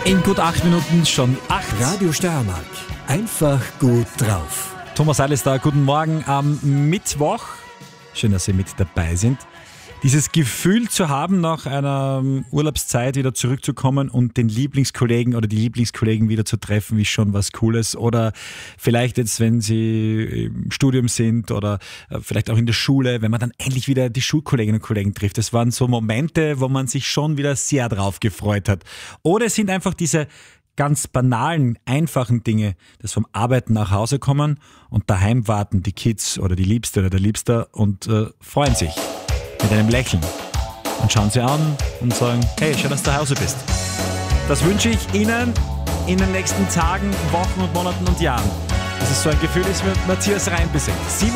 In gut 8 Minuten schon 8. Radio Steiermark. Einfach gut drauf. Thomas Seil ist da. Guten Morgen am Mittwoch. Schön, dass Sie mit dabei sind. Dieses Gefühl zu haben, nach einer Urlaubszeit wieder zurückzukommen und den Lieblingskollegen oder die Lieblingskollegen wieder zu treffen, ist schon was Cooles. Oder vielleicht jetzt, wenn Sie im Studium sind oder vielleicht auch in der Schule, wenn man dann endlich wieder die Schulkolleginnen und Kollegen trifft. Das waren so Momente, wo man sich schon wieder sehr drauf gefreut hat. Oder es sind einfach diese ganz banalen, einfachen Dinge, das vom Arbeiten nach Hause kommen und daheim warten die Kids oder die Liebste oder der Liebste und freuen sich mit einem Lächeln und schauen sie an und sagen, hey, schön, dass du zu Hause bist. Das wünsche ich Ihnen in den nächsten Tagen, Wochen und Monaten und Jahren. Dass es so ein Gefühl ist, wie Matthias Reim besingt.